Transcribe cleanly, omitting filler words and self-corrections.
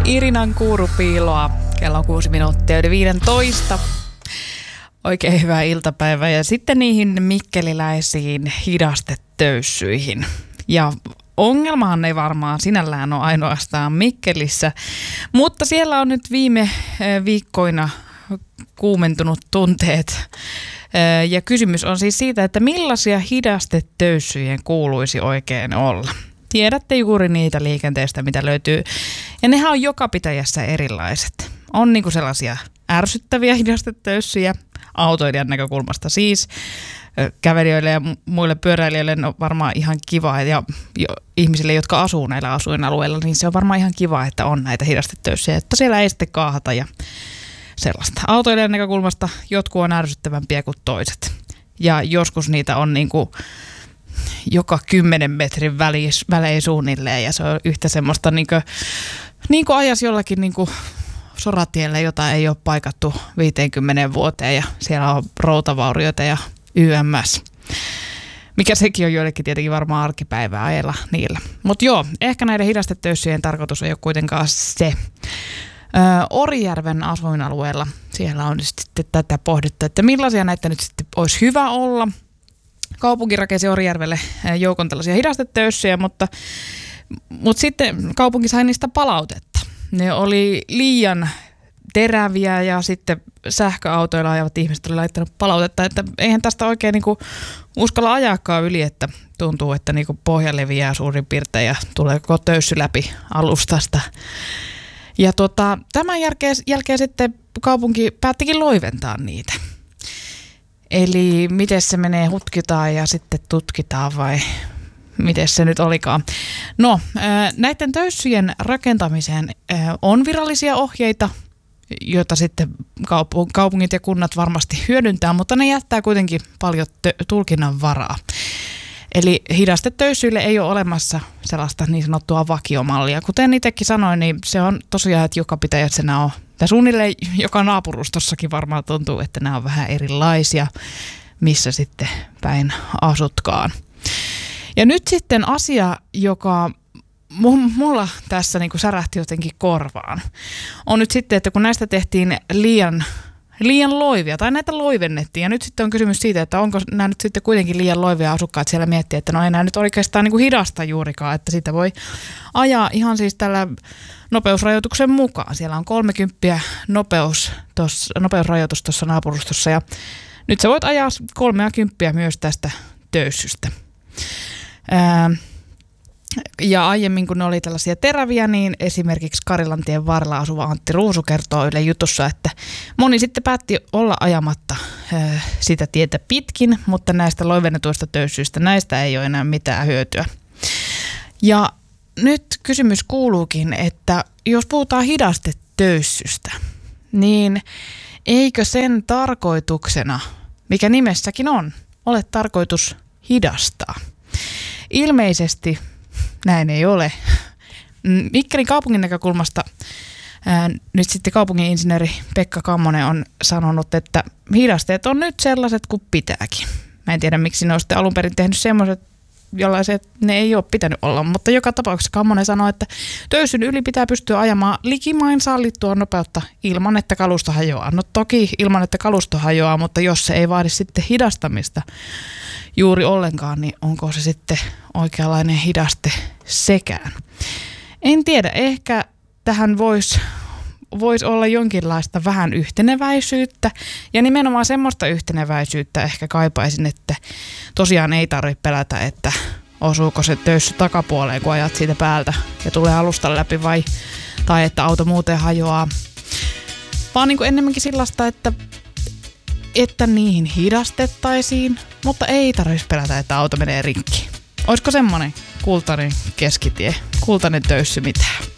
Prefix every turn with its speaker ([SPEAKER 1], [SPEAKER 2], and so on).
[SPEAKER 1] Irinan kuurupiiloa. Kello on 6 minuuttia yli 15. Oikein hyvää iltapäivää. Ja sitten niihin mikkeliläisiin hidastetöissyihin. Ja ongelmahan ei varmaan sinällään ole ainoastaan Mikkelissä, mutta siellä on nyt viime viikkoina kuumentunut tunteet. Ja kysymys on siis siitä, että millaisia hidastetöyssyjen kuuluisi oikein olla. Tiedätte juuri niitä liikenteestä, mitä löytyy. Ja nehän on joka pitäjässä erilaiset. On niinku sellaisia ärsyttäviä hidastetöyssyjä autoilijan näkökulmasta siis. Kävelijöille ja muille pyöräilijöille on varmaan ihan kiva, ja ihmisille, jotka asuu näillä asuinalueilla, niin se on varmaan ihan kiva, että on näitä hidastetöyssyjä, että siellä ei sitten kaahata ja sellaista. Autoilijan näkökulmasta jotkut on ärsyttävämpiä kuin toiset. Ja joskus niitä on niinku joka 10 metrin välein suunnilleen, ja se on yhtä semmoista niin kuin ajas jollakin niin soratielle, jota ei ole paikattu 50 vuoteen, ja siellä on routavaurioita ja YMS. Mikä sekin on joillekin tietenkin varmaan arkipäivää ajella niillä. Mutta joo, ehkä näiden hidastetöyssyjen tarkoitus ei ole kuitenkaan se. Orijärven asuinalueella siellä on sitten tätä pohdittu, että millaisia näitä nyt sitten olisi hyvä olla. Kaupunki rakensi Orijärvelle joukon tällaisia hidastetöyssyjä, mutta sitten kaupunki sai niistä palautetta. Ne oli liian teräviä, ja sitten sähköautoilla ajavat ihmiset oli laittanut palautetta, että eihän tästä oikein niinku uskalla ajaakaan yli, että tuntuu, että niinku pohja leviää suurin piirtein ja tulee koko töyssy läpi alustasta. Ja tämän jälkeen sitten kaupunki päättikin loiventaa niitä. Eli miten se menee, hutkitaan ja sitten tutkitaan vai miten se nyt olikaan. No, näiden töyssyjen rakentamiseen on virallisia ohjeita, joita sitten kaupungit ja kunnat varmasti hyödyntää, mutta ne jättää kuitenkin paljon tulkinnan varaa. Eli hidastetöyssyille ei ole olemassa sellaista niin sanottua vakiomallia. Kuten itsekin sanoin, niin se on tosiaan, että joka pitäjässä nämä on. Ja suunnilleen joka naapurustossakin varmaan tuntuu, että nämä on vähän erilaisia, missä sitten päin asutkaan. Ja nyt sitten asia, joka mulla tässä niin kuin särähti jotenkin korvaan, on nyt sitten, että kun näistä tehtiin liian loivia, tai näitä loivennettiin, ja nyt sitten on kysymys siitä, että onko nämä nyt sitten kuitenkin liian loivia, asukkaat siellä miettii, että no ei nämä nyt oikeastaan niin kuin hidasta juurikaan, että sitä voi ajaa ihan siis tällä nopeusrajoituksen mukaan. Siellä on 30 nopeusrajoitus tuossa naapurustossa, ja nyt sä voit ajaa 30 myös tästä töyssystä. Ja aiemmin, kun ne oli tällaisia teräviä, niin esimerkiksi Karilantien varrella asuva Antti Ruusu kertoo Yle Jutussa, että moni sitten päätti olla ajamatta sitä tietä pitkin, mutta näistä loivennetuista töyssyistä, näistä ei ole enää mitään hyötyä. Ja nyt kysymys kuuluukin, että jos puhutaan hidastetöyssystä, niin eikö sen tarkoituksena, mikä nimessäkin on, ole tarkoitus hidastaa? Ilmeisesti näin ei ole. Mikkelin kaupungin näkökulmasta nyt sitten kaupungin insinööri Pekka Kammonen on sanonut, että hidasteet on nyt sellaiset kuin pitääkin. Mä en tiedä, miksi ne on sitten alun perin tehnyt semmoiset, jollaiset ne ei ole pitänyt olla, mutta joka tapauksessa Kammonen sanoi, että töyssyn yli pitää pystyä ajamaan likimain sallittua nopeutta ilman, että kalusto hajoaa. No toki ilman, että kalusto hajoaa, mutta jos se ei vaadi sitten hidastamista juuri ollenkaan, niin onko se sitten oikeanlainen hidaste sekään? En tiedä, ehkä tähän voisi olla jonkinlaista vähän yhteneväisyyttä, ja nimenomaan semmoista yhteneväisyyttä ehkä kaipaisin, että tosiaan ei tarvitse pelätä, että osuuko se töyssy takapuoleen, kun ajat siitä päältä ja tulee alustan läpi tai että auto muuten hajoaa. Vaan niin kuin ennemminkin sellaista, että niihin hidastettaisiin, mutta ei tarvitsisi pelätä, että auto menee rikki. Olisiko semmoinen kultainen keskitie, kultainen töyssy mitään?